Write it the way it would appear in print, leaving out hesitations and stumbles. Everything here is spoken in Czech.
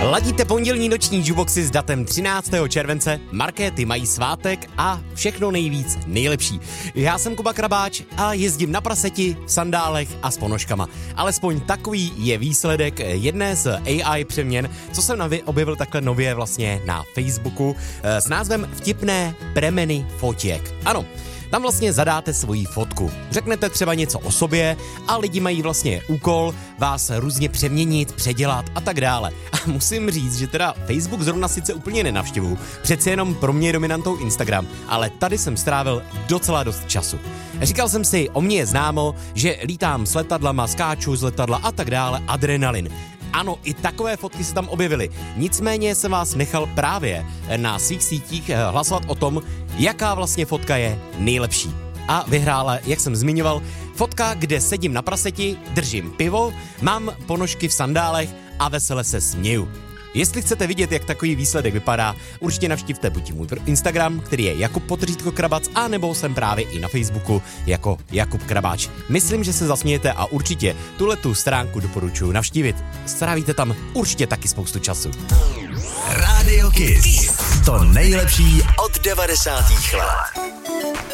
Ladíte pondělní noční jukeboxy s datem 13. července, markéty mají svátek a všechno nejvíc nejlepší. Já jsem Kuba Krabáč a jezdím na praseti, v sandálech a s ponožkama. Alespoň takový je výsledek jedné z AI přeměn, co jsem objevil takhle nově vlastně na Facebooku s názvem Vtipné premeny fotěk. Ano, tam vlastně zadáte svoji fotku. Řeknete třeba něco o sobě a lidi mají vlastně úkol vás různě přeměnit, předělat a tak dále. A musím říct, že teda Facebook zrovna sice úplně nenavštěvuju, přece jenom pro mě je dominantou Instagram, ale tady jsem strávil docela dost času. Říkal jsem si, o mně je známo, že lítám s letadlama, skáču z letadla a tak dále, adrenalin. Ano, i takové fotky se tam objevily. Nicméně jsem vás nechal právě na svých sítích hlasovat o tom, jaká vlastně fotka je nejlepší. A vyhrála, jak jsem zmiňoval, fotka, kde sedím na praseti, držím pivo, mám ponožky v sandálech a vesele se směju. Jestli chcete vidět, jak takový výsledek vypadá, určitě navštivte buď můj Instagram, který je Jakub_Krabac, a nebo jsem právě i na Facebooku jako Jakub Krabáč. Myslím, že se zasmějete a určitě tuhletu stránku doporučuji navštívit. Strávíte tam určitě taky spoustu času. Radio Kiss. To nejlepší od 90. let.